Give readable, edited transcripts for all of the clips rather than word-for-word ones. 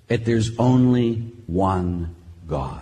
that there's only one God.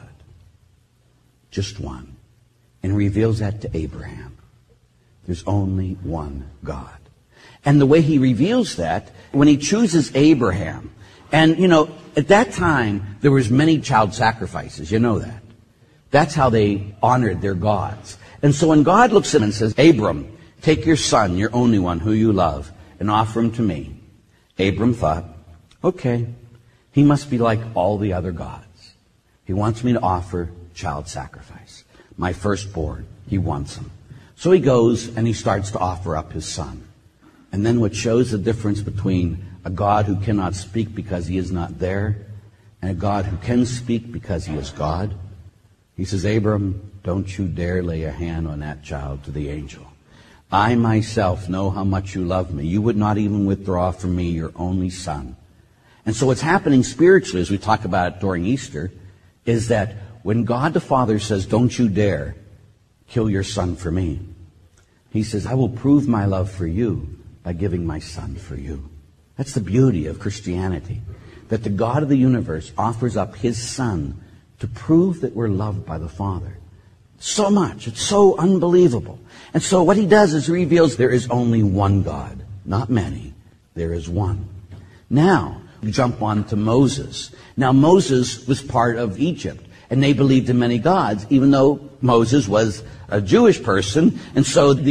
Just one. And reveals that to Abraham. There's only one God. And the way he reveals that, when he chooses Abraham, and at that time, there was many child sacrifices. You know that. That's how they honored their gods. And so when God looks at him and says, Abram, take your son, your only one, who you love, and offer him to me. Abram thought, okay, he must be like all the other gods. He wants me to offer child sacrifice. My firstborn, he wants him. So he goes and he starts to offer up his son. And then what shows the difference between a God who cannot speak because he is not there and a God who can speak because he is God. He says, Abram, don't you dare lay a hand on that child to the angel. I myself know how much you love me. You would not even withdraw from me your only son. And so what's happening spiritually, as we talk about it during Easter, is that when God the Father says, don't you dare kill your son for me, he says, I will prove my love for you by giving my son for you. That's the beauty of Christianity, that the God of the universe offers up his son to prove that we're loved by the Father. So much. It's so unbelievable. And so what he does is he reveals there is only one God, not many. There is one. Now, we jump on to Moses. Now, Moses was part of Egypt, and they believed in many gods, even though Moses was a Jewish person. And so the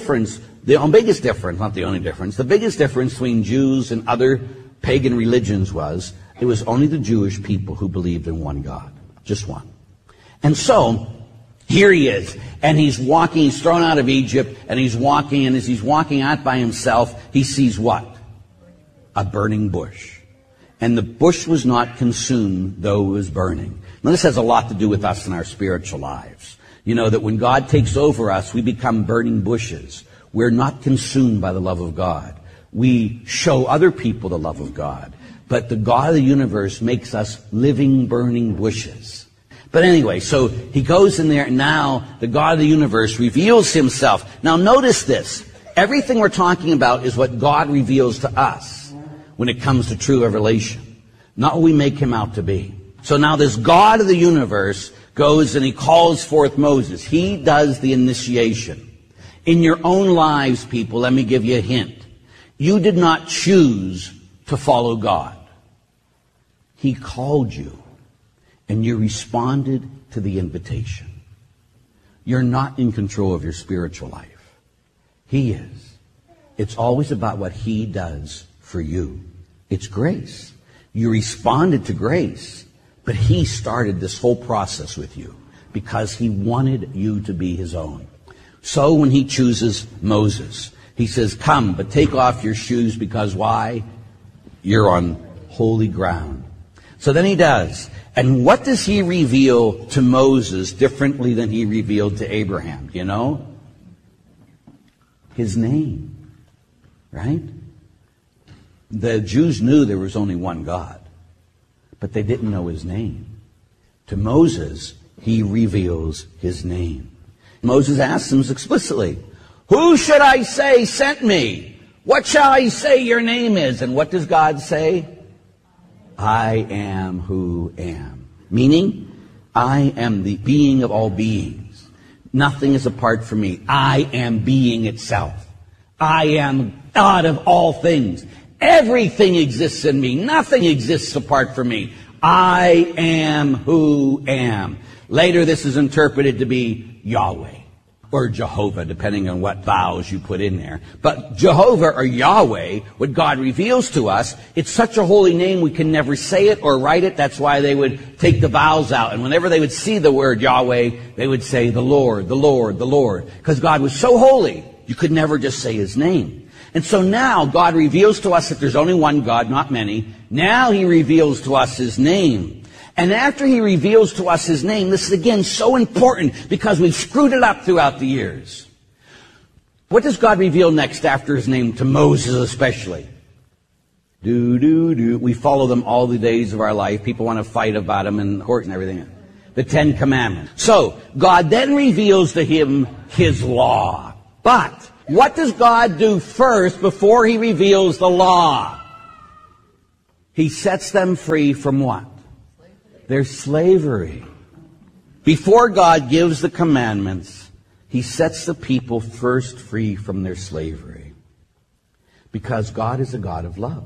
biggest difference between Jews and other pagan religions was it was only the Jewish people who believed in one God. Just one. And so, here he is, and he's walking, he's thrown out of Egypt, and he's walking, and as he's walking out by himself, he sees what? A burning bush. And the bush was not consumed, though it was burning. Now, this has a lot to do with us in our spiritual lives. You know that when God takes over us, we become burning bushes. We're not consumed by the love of God. We show other people the love of God. But the God of the universe makes us living, burning bushes. But anyway, so he goes in there, and now the God of the universe reveals himself. Now notice this. Everything we're talking about is what God reveals to us when it comes to true revelation. Not what we make him out to be. So now this God of the universe goes and he calls forth Moses. He does the initiation. In your own lives, people, let me give you a hint. You did not choose to follow God. He called you, and you responded to the invitation. You're not in control of your spiritual life. He is. It's always about what he does for you. It's grace. You responded to grace, but he started this whole process with you because he wanted you to be his own. So when he chooses Moses, he says, come, but take off your shoes because why? You're on holy ground. So then he does. And what does he reveal to Moses differently than he revealed to Abraham? You know? His name. Right? The Jews knew there was only one God, but they didn't know his name. To Moses, he reveals his name. Moses asks him explicitly, who should I say sent me? What shall I say your name is? And what does God say? I am who am. Meaning, I am the being of all beings. Nothing is apart from me. I am being itself. I am God of all things. Everything exists in me. Nothing exists apart from me. I am who am. Later, this is interpreted to be Yahweh or Jehovah, depending on what vowels you put in there. But Jehovah or Yahweh, what God reveals to us, it's such a holy name we can never say it or write it. That's why they would take the vowels out. And whenever they would see the word Yahweh, they would say the Lord, the Lord, the Lord. Because God was so holy, you could never just say his name. And so now God reveals to us that there's only one God, not many. Now he reveals to us his name. And after he reveals to us his name, this is again so important because we've screwed it up throughout the years. What does God reveal next after his name, to Moses especially? We follow them all the days of our life. People want to fight about them in court and everything. The 10 Commandments. So, God then reveals to him his law. But what does God do first before he reveals the law? He sets them free from what? Their slavery. Before God gives the commandments, He sets the people first free from their slavery. Because God is a God of love.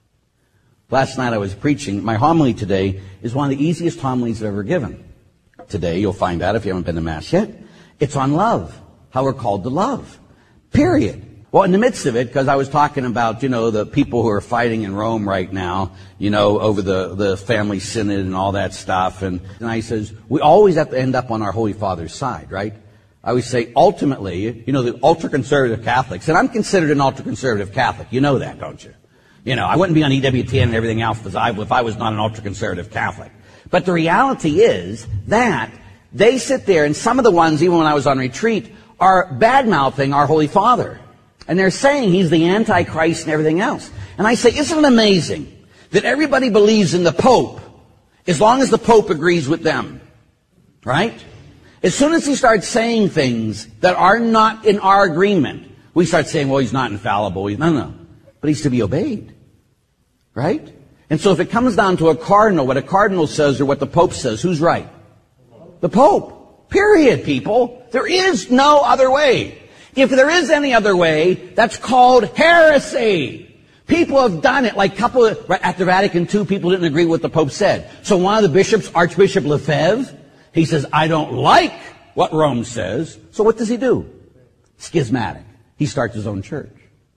Last night I was preaching. My homily today is one of the easiest homilies I've ever given. Today, you'll find out if you haven't been to Mass yet. It's on love. How we're called to love. Period. Well, in the midst of it, because I was talking about, the people who are fighting in Rome right now, over the family synod and all that stuff. And I says, we always have to end up on our Holy Father's side, right? I always say, ultimately, the ultra-conservative Catholics, and I'm considered an ultra-conservative Catholic. You know that, don't you? I wouldn't be on EWTN and everything else if I was not an ultra-conservative Catholic. But the reality is that they sit there, and some of the ones, even when I was on retreat, are bad-mouthing our Holy Father. And they're saying he's the Antichrist and everything else. And I say, isn't it amazing that everybody believes in the Pope as long as the Pope agrees with them? Right? As soon as he starts saying things that are not in our agreement, we start saying, well, he's not infallible. No. But he's to be obeyed. Right? And so if it comes down to a cardinal, what a cardinal says or what the Pope says, who's right? The Pope. Period, people. There is no other way. If there is any other way, that's called heresy. People have done it. Like after Vatican II, people didn't agree with what the Pope said. So one of the bishops, Archbishop Lefebvre, he says, I don't like what Rome says. So what does he do? Schismatic. He starts his own church.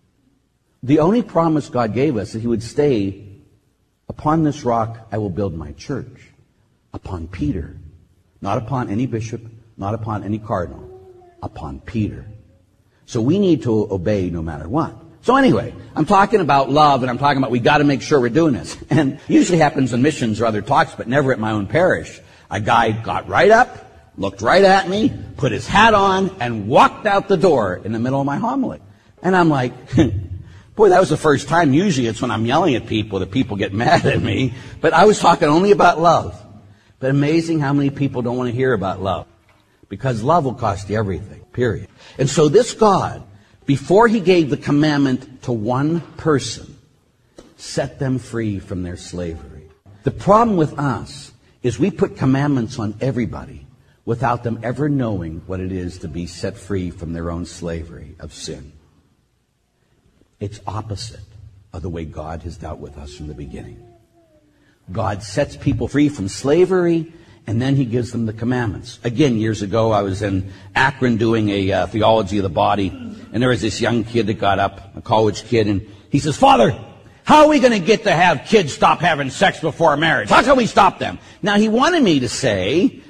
The only promise God gave us that He would stay upon this rock I will build my church. Upon Peter. Not upon any bishop, not upon any cardinal. Upon Peter. So we need to obey no matter what. So anyway, I'm talking about love, and I'm talking about we got to make sure we're doing this. And usually happens in missions or other talks, but never at my own parish. A guy got right up, looked right at me, put his hat on, and walked out the door in the middle of my homily. And I'm like, boy, that was the first time. Usually it's when I'm yelling at people that people get mad at me. But I was talking only about love. But amazing how many people don't want to hear about love. Because love will cost you everything, period. And so this God, before He gave the commandment to one person, set them free from their slavery. The problem with us is we put commandments on everybody without them ever knowing what it is to be set free from their own slavery of sin. It's opposite of the way God has dealt with us from the beginning. God sets people free from slavery, and then He gives them the commandments. Again, years ago, I was in Akron doing a theology of the body, and there was this young kid that got up, a college kid, and he says, Father, how are we going to get to have kids stop having sex before marriage? How can we stop them? Now, he wanted me to say,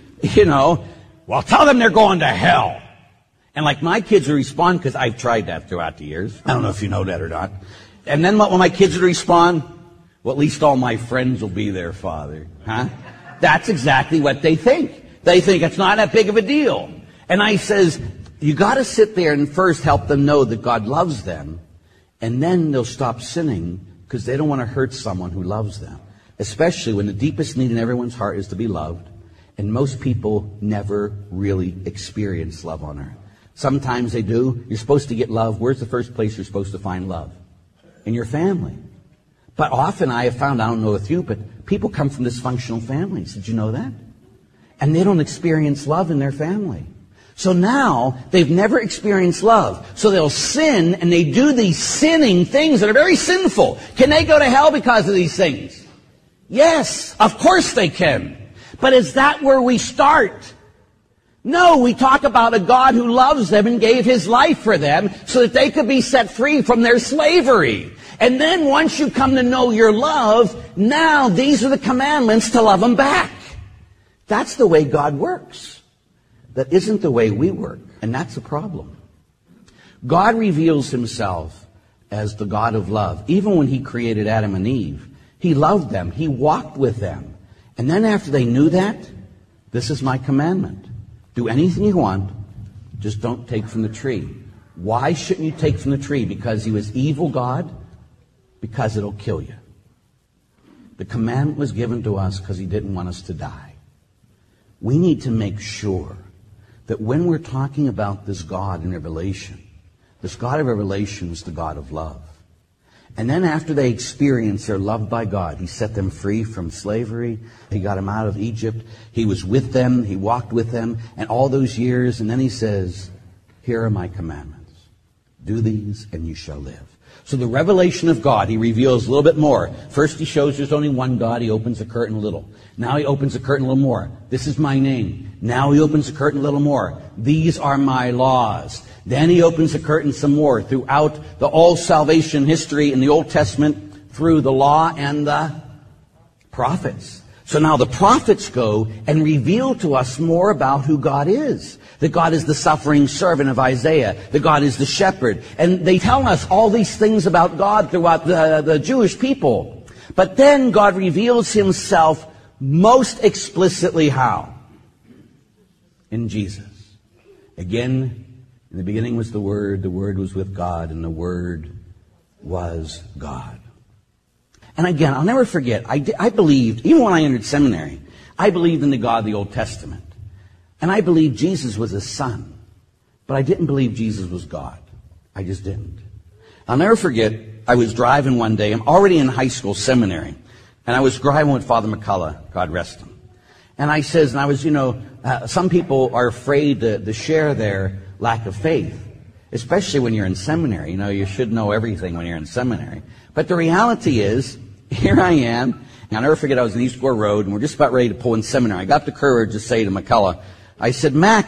well, tell them they're going to hell. And like my kids would respond, because I've tried that throughout the years. I don't know if you know that or not. And then when my kids would respond, well, at least all my friends will be there, Father. Huh? That's exactly what they think. They think it's not that big of a deal. And I says, you got to sit there and first help them know that God loves them. And then they'll stop sinning because they don't want to hurt someone who loves them. Especially when the deepest need in everyone's heart is to be loved. And most people never really experience love on earth. Sometimes they do. You're supposed to get love. Where's the first place you're supposed to find love? In your family. But often I have found, I don't know with you, but people come from dysfunctional families. Did you know that? And they don't experience love in their family. So now they've never experienced love. So they'll sin and they do these sinning things that are very sinful. Can they go to hell because of these things? Yes, of course they can. But is that where we start? No, we talk about a God who loves them and gave His life for them so that they could be set free from their slavery. And then once you come to know your love, now these are the commandments to love them back. That's the way God works. That isn't the way we work. And that's the problem. God reveals Himself as the God of love. Even when He created Adam and Eve, He loved them. He walked with them. And then after they knew that, this is my commandment. Do anything you want, just don't take from the tree. Why shouldn't you take from the tree? Because He was evil God? Because it'll kill you. The commandment was given to us because He didn't want us to die. We need to make sure that when we're talking about this God in Revelation, this God of Revelation is the God of love. And then after they experienced their love by God, He set them free from slavery. He got them out of Egypt. He was with them. He walked with them. And all those years, and then He says, here are my commandments. Do these and you shall live. So the revelation of God, He reveals a little bit more. First He shows there's only one God. He opens the curtain a little. Now He opens the curtain a little more. This is my name. Now He opens the curtain a little more. These are my laws. Then He opens the curtain some more throughout the all salvation history in the Old Testament through the law and the prophets. So now the prophets go and reveal to us more about who God is. That God is the suffering servant of Isaiah. That God is the shepherd. And they tell us all these things about God throughout the Jewish people. But then God reveals Himself most explicitly how? In Jesus. Again, in the beginning was the Word was with God, and the Word was God. And again, I'll never forget, I believed, even when I entered seminary, I believed in the God of the Old Testament. And I believed Jesus was His Son. But I didn't believe Jesus was God. I just didn't. I'll never forget, I was driving one day, I'm already in high school seminary, and I was driving with Father McCullough, God rest him. And I says, and I was, some people are afraid to share their lack of faith, especially when you're in seminary. You should know everything when you're in seminary. But the reality is, here I am, and I'll never forget, I was in East Gore Road, and we're just about ready to pull in seminary. I got the courage to say to McCullough, I said, Mac,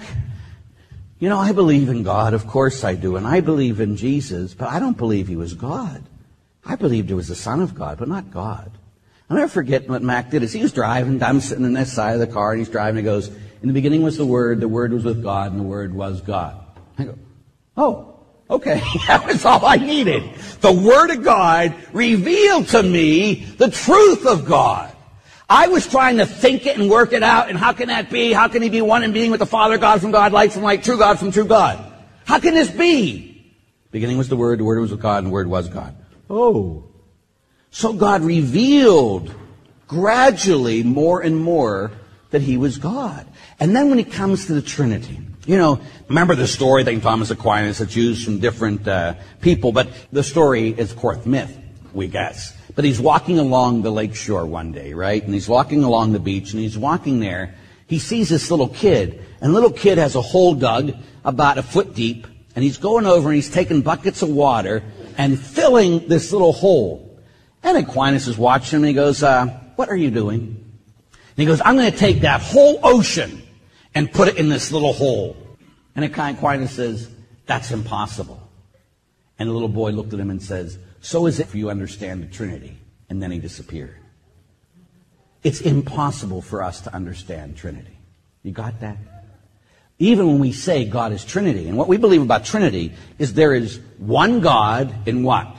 I believe in God, of course I do, and I believe in Jesus, but I don't believe He was God. I believed He was the Son of God, but not God. I'll never forget what Mac did. Is he was driving, I'm sitting on this side of the car, and he's driving, and he goes, in the beginning was the Word was with God, and the Word was God. I go, oh, okay, that was all I needed. The Word of God revealed to me the truth of God. I was trying to think it and work it out, and how can that be? How can He be one in being with the Father, God from God, light from light, true God from true God? How can this be? Beginning was the Word was with God, and the Word was God. Oh. So God revealed gradually more and more that He was God. And then when it comes to the Trinity, remember the story, St. Thomas Aquinas, it's used from different people, but the story is, of course, myth, we guess. But he's walking along the lake shore one day, right? And he's walking along the beach, and he's walking there. He sees this little kid, and the little kid has a hole dug about a foot deep, and he's going over and he's taking buckets of water and filling this little hole. And Aquinas is watching him, and he goes, what are you doing? And he goes, I'm going to take that whole ocean and put it in this little hole. And Aquinas says, that's impossible. And the little boy looked at him and says, so is it if you understand the Trinity. And then he disappeared. It's impossible for us to understand Trinity. You got that? Even when we say God is Trinity, and what we believe about Trinity is there is one God in what?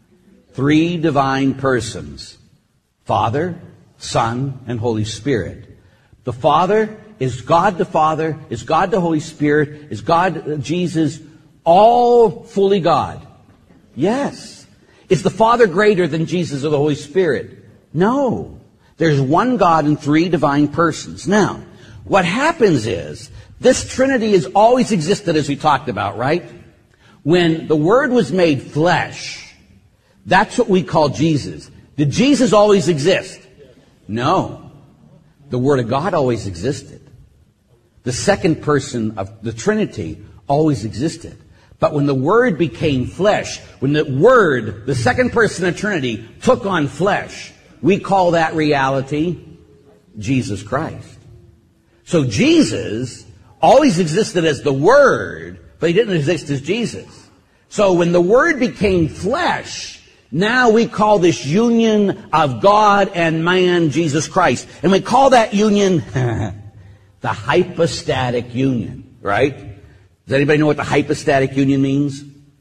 3 divine persons. Father, Son, and Holy Spirit. The Father is God the Father, is God the Holy Spirit, is God Jesus, all fully God. Yes. Is the Father greater than Jesus or the Holy Spirit? No. There's one God in 3 divine persons. Now, what happens is, this Trinity has always existed, as we talked about, right? When the Word was made flesh, that's what we call Jesus. Did Jesus always exist? No. The Word of God always existed. The second person of the Trinity always existed. But when the Word became flesh, when the Word, the second person of the Trinity, took on flesh, we call that reality Jesus Christ. So Jesus always existed as the Word, but He didn't exist as Jesus. So when the Word became flesh, now we call this union of God and man, Jesus Christ. And we call that union the hypostatic union, right? Does anybody know what the hypostatic union means?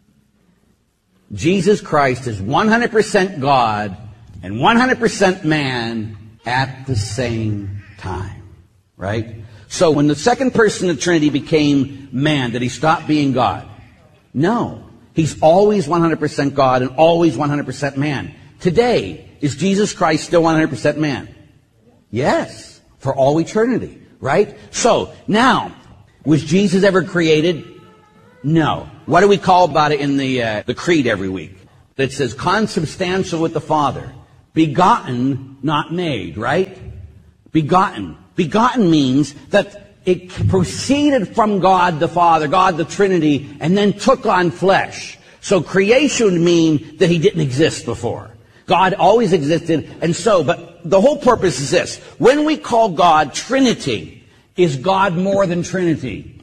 Jesus Christ is 100% God and 100% man at the same time, right? So when the second person of the Trinity became man, did He stop being God? No. He's always 100% God and always 100% man. Today, is Jesus Christ still 100% man? Yes, for all eternity, right? So, now, was Jesus ever created? No. What do we call about it in the creed every week? that says consubstantial with the Father. Begotten, not made, right? Begotten. Begotten means that it proceeded from God the Father, God the Trinity, and then took on flesh. So creation would mean that he didn't exist before. God always existed, but the whole purpose is this. When we call God Trinity, is God more than Trinity?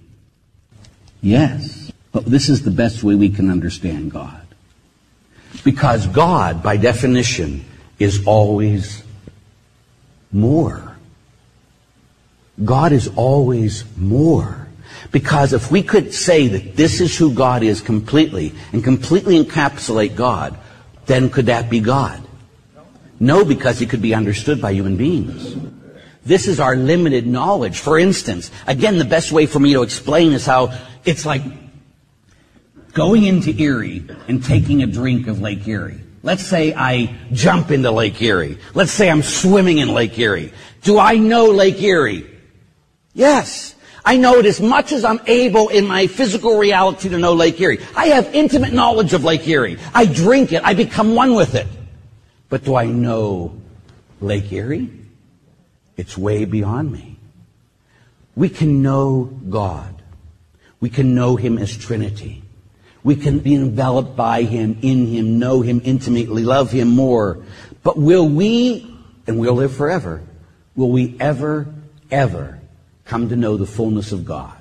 Yes. But this is the best way we can understand God. Because God, by definition, is always more. God is always more. Because if we could say that this is who God is completely, and completely encapsulate God, then could that be God? No, because he could be understood by human beings. This is our limited knowledge. For instance, again, the best way for me to explain is how it's like going into Erie and taking a drink of Lake Erie. Let's say I jump into Lake Erie. Let's say I'm swimming in Lake Erie. Do I know Lake Erie? Yes. I know it as much as I'm able in my physical reality to know Lake Erie. I have intimate knowledge of Lake Erie. I drink it. I become one with it. But do I know Lake Erie? It's way beyond me. We can know God. We can know him as Trinity. We can be enveloped by him, in him, know him intimately, love him more. But will we, and we'll live forever, will we ever, ever come to know the fullness of God?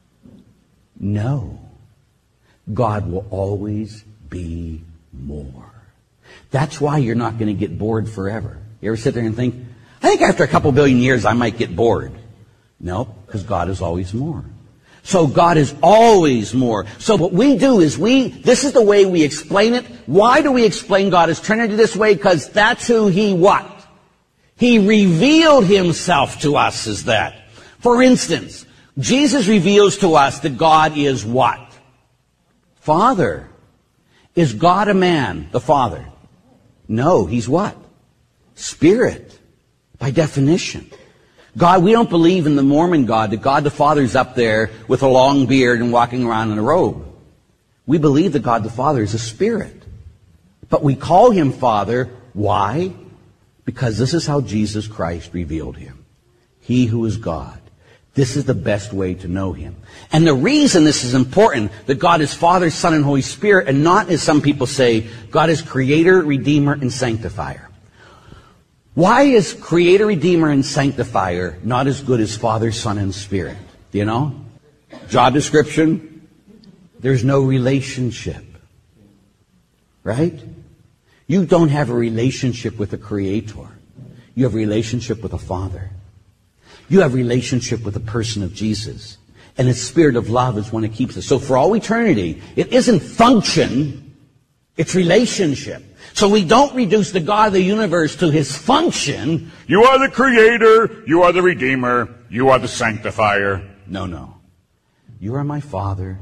No. God will always be more. That's why you're not going to get bored forever. You ever sit there and think, I think after a couple billion years I might get bored. No, because God is always more. So God is always more. So what we do is this is the way we explain it. Why do we explain God as Trinity this way? Because that's who he what? He revealed himself to us as that. For instance, Jesus reveals to us that God is what? Father. Is God a man, the Father? No, he's what? Spirit, by definition. God, we don't believe in the Mormon God, that God the Father is up there with a long beard and walking around in a robe. We believe that God the Father is a spirit. But we call him Father. Why? Because this is how Jesus Christ revealed him. He who is God. This is the best way to know him. And the reason this is important, that God is Father, Son, and Holy Spirit, and not, as some people say, God is Creator, Redeemer, and Sanctifier. Why is Creator, Redeemer, and Sanctifier not as good as Father, Son, and Spirit? Do you know? Job description, there's no relationship. Right? You don't have a relationship with a Creator. You have a relationship with a Father. You have a relationship with the person of Jesus. And his spirit of love is one that keeps us. So for all eternity, it isn't function, it's relationship. So we don't reduce the God of the universe to his function. You are the Creator, you are the Redeemer, you are the Sanctifier. No. You are my Father.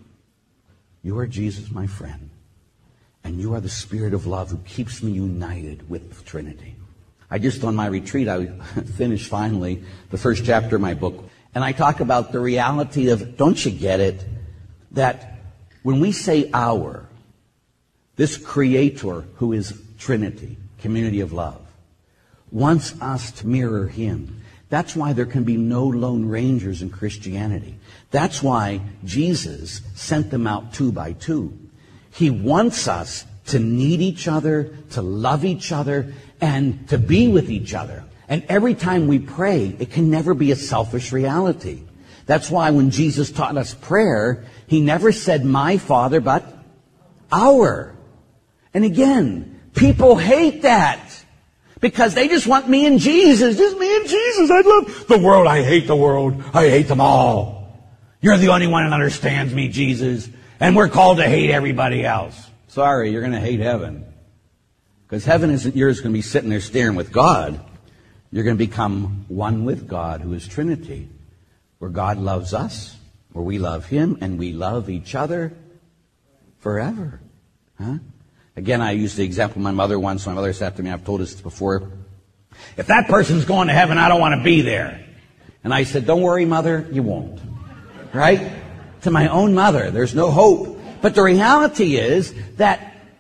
You are Jesus, my friend. And you are the Spirit of love who keeps me united with the Trinity. I just, on my retreat, I finished finally the first chapter of my book. And I talk about the reality of, don't you get it, that when we say our, this Creator who is Trinity, community of love, wants us to mirror him. That's why there can be no lone rangers in Christianity. That's why Jesus sent them out 2 by 2. He wants us to need each other, to love each other, and to be with each other. And every time we pray, it can never be a selfish reality. That's why when Jesus taught us prayer, he never said my Father, but our. And again, people hate that because they just want me and Jesus. Just me and Jesus. I love the world. I hate the world. I hate them all. You're the only one that understands me, Jesus. And we're called to hate everybody else. Sorry, you're going to hate heaven. Because heaven isn't yours going to be sitting there staring with God. You're going to become one with God, who is Trinity, where God loves us, where we love him, and we love each other forever. Huh? Again, I used the example of my mother once. My mother said to me, I've told this before, if that person's going to heaven, I don't want to be there. And I said, don't worry, Mother, you won't. Right? To my own mother, there's no hope. But the reality is that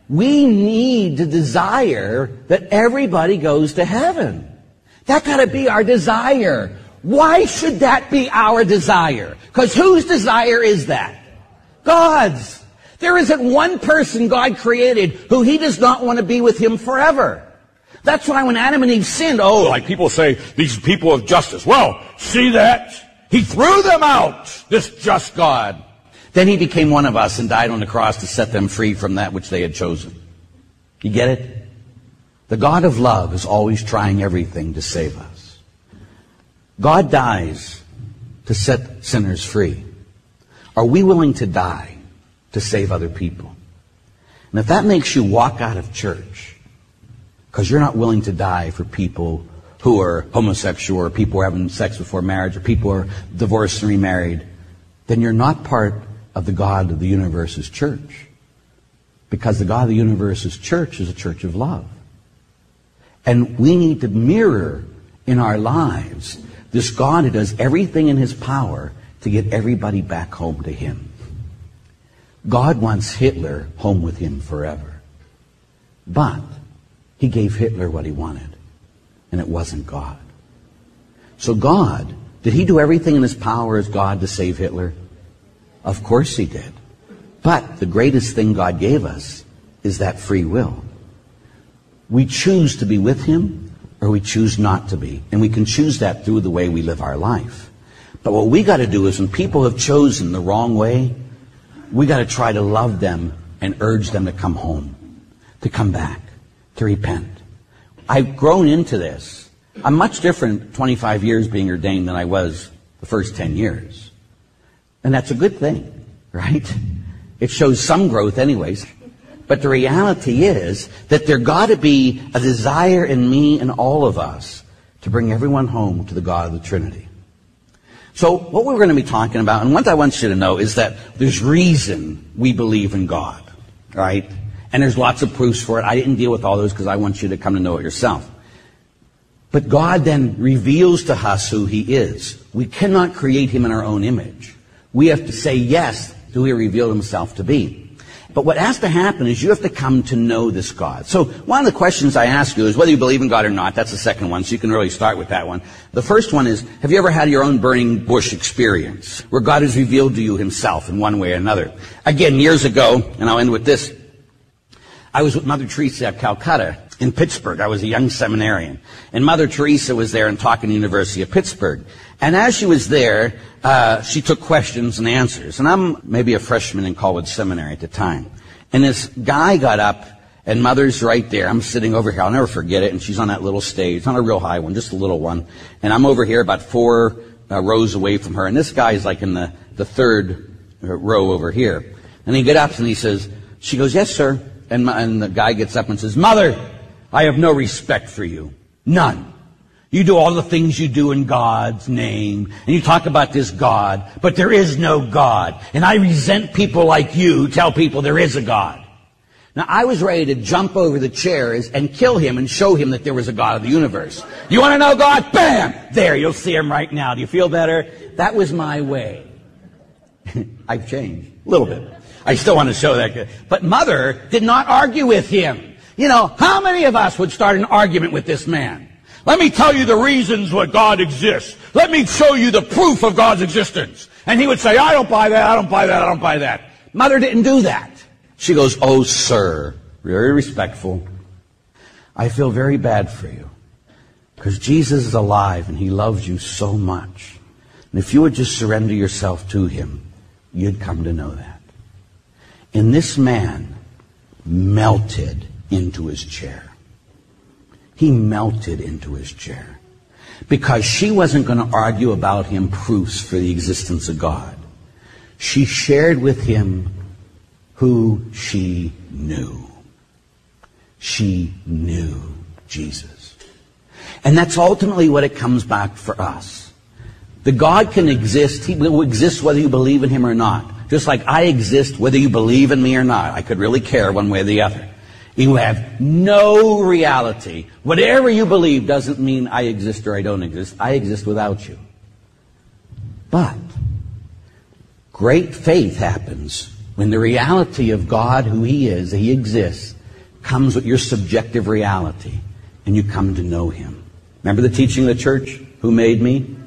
We need to desire that everybody goes to heaven. That got to be our desire. Why should that be our desire? Because whose desire is that? God's. There isn't one person God created who he does not want to be with him forever. That's why when Adam and Eve sinned, like people say, these people of justice. Well, see that? He threw them out, this just God. Then he became one of us and died on the cross to set them free from that which they had chosen. You get it? The God of love is always trying everything to save us. God dies to set sinners free. Are we willing to die to save other people? And if that makes you walk out of church because you're not willing to die for people who are homosexual or people who are having sex before marriage or people who are divorced and remarried, then you're not part of the God of the universe's church. Because the God of the universe's church is a church of love. And we need to mirror in our lives this God who does everything in his power to get everybody back home to him. God wants Hitler home with him forever. But he gave Hitler what he wanted. And it wasn't God. So God, did he do everything in his power as God to save Hitler? Of course he did. But the greatest thing God gave us is that free will. We choose to be with him or we choose not to be. And we can choose that through the way we live our life. But what we got to do is when people have chosen the wrong way, we got to try to love them and urge them to come home, to come back, to repent. I've grown into this. I'm much different 25 years being ordained than I was the first 10 years. And that's a good thing, right? It shows some growth anyways. But the reality is that there got to be a desire in me and all of us to bring everyone home to the God of the Trinity. So what we're going to be talking about, and what I want you to know, is that there's reason we believe in God, right? And there's lots of proofs for it. I didn't deal with all those because I want you to come to know it yourself. But God then reveals to us who he is. We cannot create him in our own image. We have to say yes to who he revealed himself to be. But what has to happen is you have to come to know this God. So one of the questions I ask you is whether you believe in God or not. That's the second one, so you can really start with that one. The first one is, have you ever had your own burning bush experience where God has revealed to you himself in one way or another? Again, years ago, and I'll end with this, I was with Mother Teresa at Calcutta in Pittsburgh. I was a young seminarian. And Mother Teresa was there and talking at the University of Pittsburgh. And as she was there, she took questions and answers. And I'm maybe a freshman in Colwood Seminary at the time. And this guy got up, and Mother's right there. I'm sitting over here. I'll never forget it. And she's on that little stage, not a real high one, just a little one. And I'm over here about 4 rows away from her. And this guy is like in the third row over here. And he gets up and he says, she goes, yes, sir. And the guy gets up and says, Mother, I have no respect for you. None. You do all the things you do in God's name, and you talk about this God, but there is no God. And I resent people like you who tell people there is a God. Now, I was ready to jump over the chairs and kill him and show him that there was a God of the universe. You want to know God? Bam! There, you'll see him right now. Do you feel better? That was my way. I've changed a little bit. I still want to show that. But Mother did not argue with him. You know, how many of us would start an argument with this man? Let me tell you the reasons why God exists. Let me show you the proof of God's existence. And he would say, I don't buy that, I don't buy that, I don't buy that. Mother didn't do that. She goes, oh, sir, very respectful. I feel very bad for you. Because Jesus is alive and he loves you so much. And if you would just surrender yourself to him, you'd come to know that. And this man melted into his chair. He melted into his chair. Because she wasn't going to argue about him proofs for the existence of God. She shared with him who she knew. She knew Jesus. And that's ultimately what it comes back for us. The God can exist. He will exist whether you believe in him or not. Just like I exist whether you believe in me or not. I could really care one way or the other. You have no reality. Whatever you believe doesn't mean I exist or I don't exist. I exist without you. But great faith happens when the reality of God, who he is, he exists, comes with your subjective reality, and you come to know Him. Remember the teaching of the church? Who made me?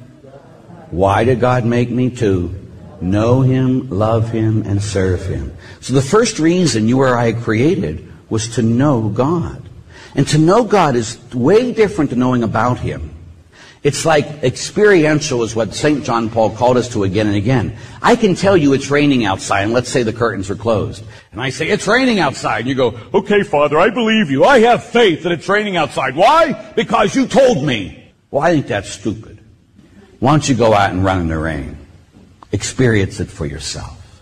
Why did God make me? To know Him, love Him, and serve Him. So the first reason you or I created was to know God. And to know God is way different than knowing about Him. It's like experiential is what St. John Paul called us to again and again. I can tell you it's raining outside, and let's say the curtains are closed. And I say, it's raining outside. And you go, okay, Father, I believe you. I have faith that it's raining outside. Why? Because you told me. Well, I think that's stupid. Why don't you go out and run in the rain? Experience it for yourself.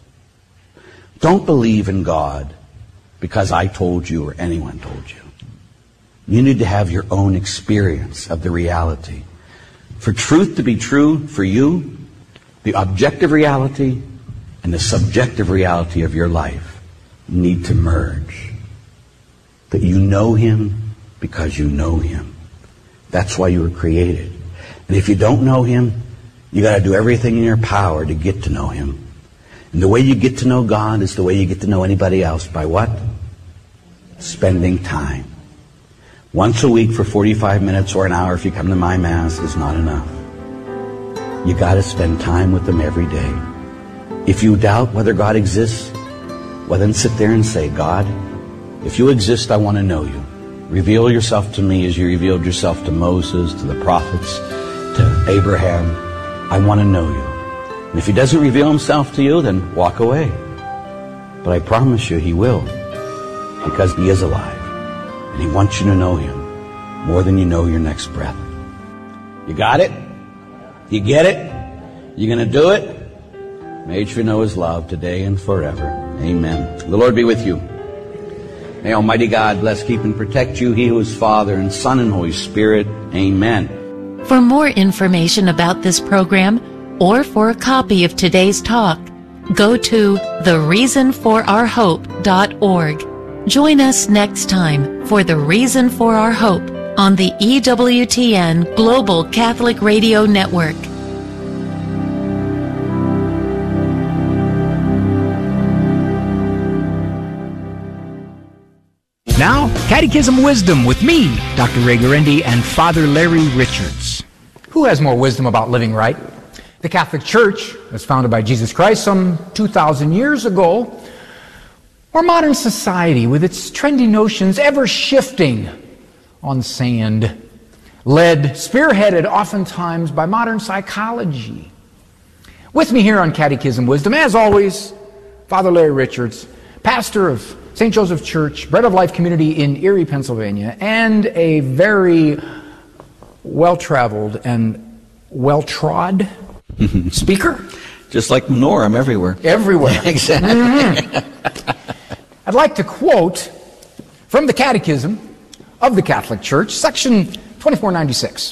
Don't believe in God because I told you or anyone told you. You need to have your own experience of the reality. For truth to be true for you, the objective reality and the subjective reality of your life need to merge. That you know Him because you know Him. That's why you were created. And if you don't know Him, you got to do everything in your power to get to know Him. And the way you get to know God is the way you get to know anybody else. By what? Spending time. Once a week for 45 minutes or an hour if you come to my Mass is not enough. You got to spend time with Him every day. If you doubt whether God exists, well then sit there and say, God, if you exist, I want to know you. Reveal yourself to me as you revealed yourself to Moses, to the prophets, to Abraham. I want to know you. And if He doesn't reveal Himself to you, then walk away. But I promise you He will, because He is alive. And He wants you to know Him more than you know your next breath. You got it? You get it? You going to do it? May you know His love today and forever. Amen. The Lord be with you. May Almighty God bless, keep, and protect you, He who is Father and Son and Holy Spirit. Amen. For more information about this program or for a copy of today's talk, go to thereasonforourhope.org. Join us next time for The Reason for Our Hope on the EWTN Global Catholic Radio Network. Now, Catechism Wisdom with me, Dr. Ray Guarendi, and Father Larry Richards. Who has more wisdom about living right? The Catholic Church was founded by Jesus Christ some 2,000 years ago, or modern society with its trendy notions ever shifting on sand, spearheaded oftentimes by modern psychology. With me here on Catechism Wisdom, as always, Father Larry Richards, pastor of St. Joseph Church, Bread of Life Community in Erie, Pennsylvania, and a very well-traveled and well-trod speaker. Just like Manor, I'm everywhere. Everywhere. Exactly. Mm-hmm. I'd like to quote from the Catechism of the Catholic Church, section 2496.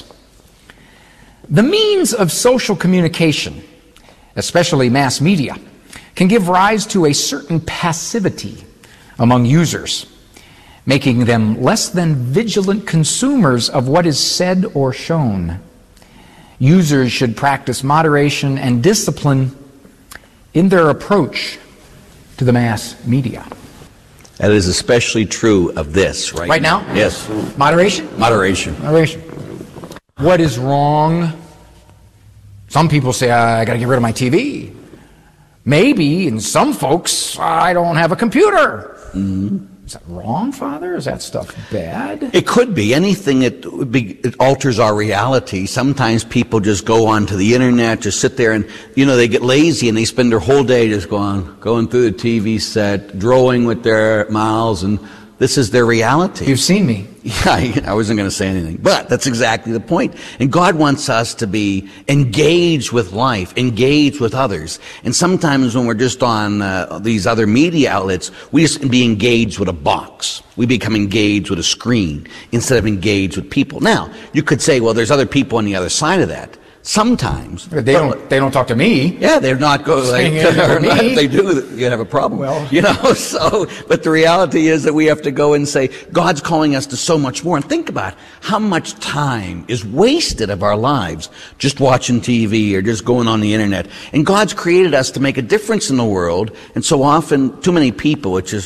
The means of social communication, especially mass media, can give rise to a certain passivity among users, making them less than vigilant consumers of what is said or shown. Users should practice moderation and discipline in their approach to the mass media. That is especially true of this right now. Yes. Moderation? Moderation. Moderation. What is wrong? Some people say, I got to get rid of my TV. Maybe, and some folks, I don't have a computer. Mm-hmm. Is that wrong, Father? Is that stuff bad? It could be. Anything that it alters our reality. Sometimes people just go onto the internet, just sit there and, they get lazy and they spend their whole day just going through the TV set, drawing with their mouths, and this is their reality. You've seen me. Yeah, I wasn't going to say anything. But that's exactly the point. And God wants us to be engaged with life, engaged with others. And sometimes when we're just on these other media outlets, we just be engaged with a box. We become engaged with a screen instead of engaged with people. Now, you could say, well, there's other people on the other side of that. Sometimes they don't talk to me. Yeah, they're not going. If they do, you have a problem. Well, So, but the reality is that we have to go and say God's calling us to so much more. And think about how much time is wasted of our lives just watching TV or just going on the internet. And God's created us to make a difference in the world. And so often, too many people, it's just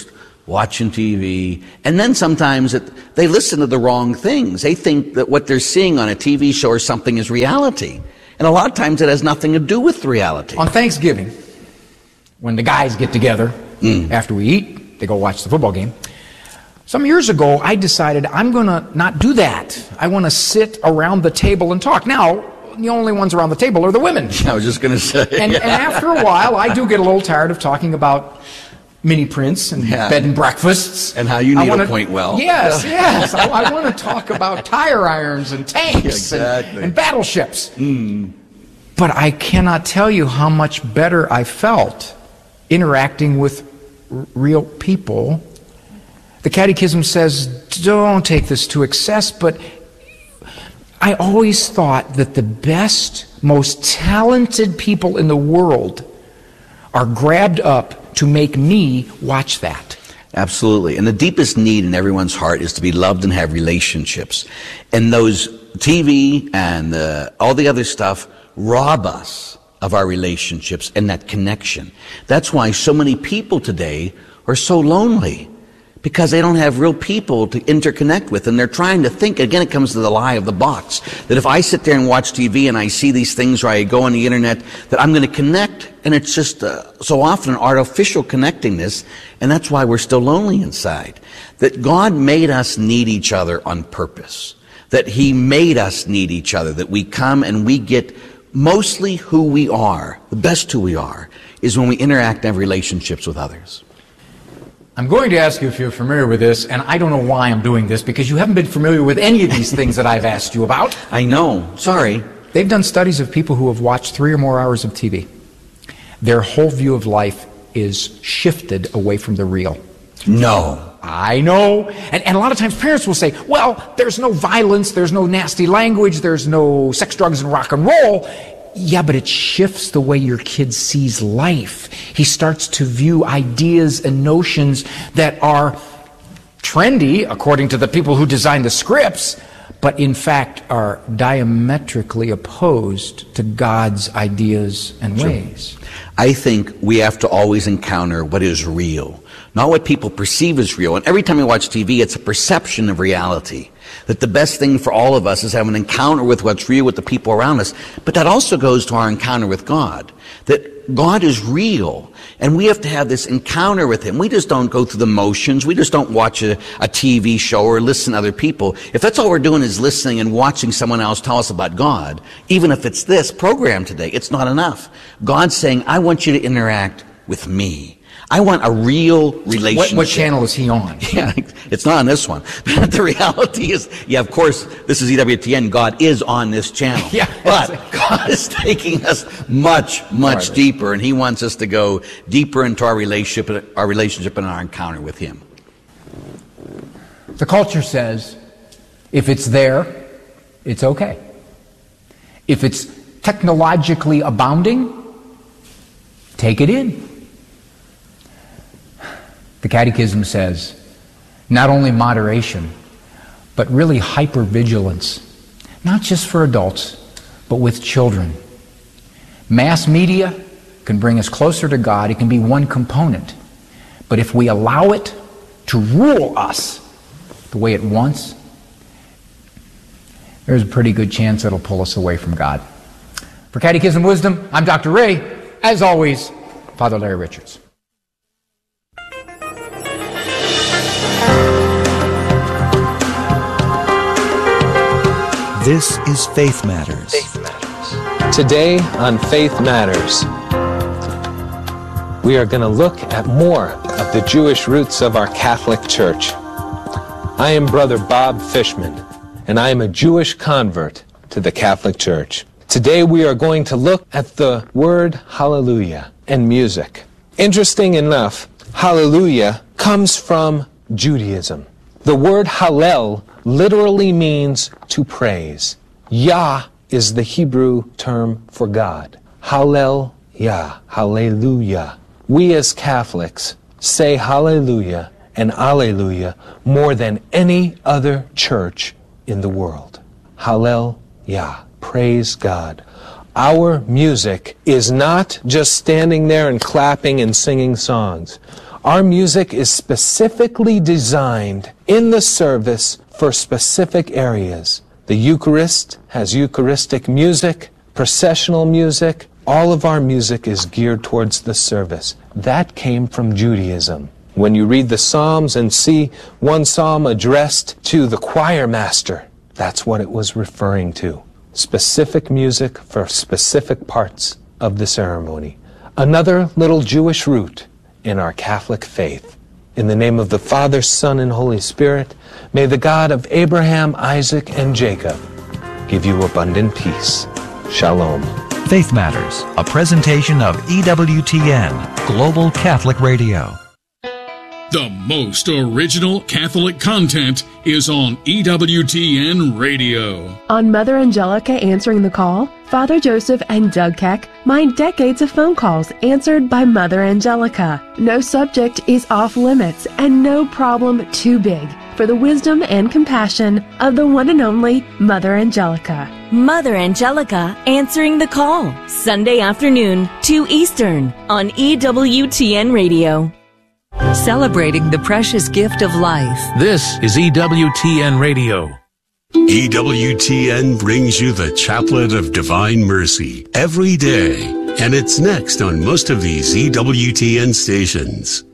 watching TV, and then sometimes they listen to the wrong things. They think that what they're seeing on a TV show or something is reality. And a lot of times it has nothing to do with reality. On Thanksgiving, when the guys get together, after we eat, they go watch the football game. Some years ago, I decided I'm going to not do that. I want to sit around the table and talk. Now, the only ones around the table are the women. I was just going to say. And after a while, I do get a little tired of talking about mini prints and bed and breakfasts. And how you need a point well. Yes, yes. I want to talk about tire irons and tanks and battleships. But I cannot tell you how much better I felt interacting with real people. The Catechism says, don't take this to excess, but I always thought that the best, most talented people in the world are grabbed up to make me watch that. Absolutely. And the deepest need in everyone's heart is to be loved and have relationships. And those TV and all the other stuff rob us of our relationships and that connection. That's why so many people today are so lonely, because they don't have real people to interconnect with, and they're trying to think. Again, it comes to the lie of the box, that if I sit there and watch TV and I see these things, or I go on the internet, that I'm going to connect, and it's just so often an artificial connectingness, and that's why we're still lonely inside. That God made us need each other on purpose, that He made us need each other, that we come and we get mostly who we are, the best who we are, is when we interact and have relationships with others. I'm going to ask you if you're familiar with this, and I don't know why I'm doing this, because you haven't been familiar with any of these things that I've asked you about. I know. Sorry. They've done studies of people who have watched 3 or more hours of TV. Their whole view of life is shifted away from the real. No. I know. And a lot of times parents will say, well, there's no violence, there's no nasty language, there's no sex, drugs, and rock and roll. Yeah, but it shifts the way your kid sees life. He starts to view ideas and notions that are trendy, according to the people who designed the scripts, but in fact are diametrically opposed to God's ideas and ways. I think we have to always encounter what is real, not what people perceive as real. And every time we watch TV, it's a perception of reality. That the best thing for all of us is have an encounter with what's real with the people around us. But that also goes to our encounter with God. That God is real, and we have to have this encounter with Him. We just don't go through the motions. We just don't watch a TV show or listen to other people. If that's all we're doing is listening and watching someone else tell us about God, even if it's this program today, it's not enough. God's saying, I want you to interact with me. I want a real relationship. What channel is He on? Yeah, it's not on this one. But the reality is, yeah, of course, this is EWTN. God is on this channel. Yeah, but God is taking us much, much deeper, and He wants us to go deeper into our relationship and our encounter with Him. The culture says, if it's there, it's okay. If it's technologically abounding, take it in. The Catechism says, not only moderation, but really hypervigilance, not just for adults, but with children. Mass media can bring us closer to God. It can be one component. But if we allow it to rule us the way it wants, there's a pretty good chance it'll pull us away from God. For Catechism Wisdom, I'm Dr. Ray. As always, Father Larry Richards. This is Faith Matters. Today on Faith Matters, we are going to look at more of the Jewish roots of our Catholic Church. I am Brother Bob Fishman, and I am a Jewish convert to the Catholic Church. Today we are going to look at the word hallelujah and music. Interesting enough, hallelujah comes from Judaism. The word hallel literally means to praise. Yah is the Hebrew term for God. Hallel Yah, hallelujah. We as Catholics say hallelujah and alleluia more than any other church in the world. Hallel Yah, praise God. Our music is not just standing there and clapping and singing songs. Our music is specifically designed in the service for specific areas. The Eucharist has Eucharistic music, processional music. All of our music is geared towards the service. That came from Judaism. When you read the Psalms and see one psalm addressed to the choir master, that's what it was referring to. Specific music for specific parts of the ceremony. Another little Jewish root in our Catholic faith. In the name of the Father, Son, and Holy Spirit, may the God of Abraham, Isaac, and Jacob give you abundant peace. Shalom. Faith Matters, a presentation of EWTN, Global Catholic Radio. The most original Catholic content is on EWTN Radio. On Mother Angelica Answering the Call, Father Joseph and Doug Keck mine decades of phone calls answered by Mother Angelica. No subject is off limits and no problem too big for the wisdom and compassion of the one and only Mother Angelica. Mother Angelica Answering the Call, Sunday afternoon, 2 Eastern, on EWTN Radio. Celebrating the precious gift of life. This is EWTN Radio. EWTN brings you the Chaplet of Divine Mercy every day, and it's next on most of these EWTN stations.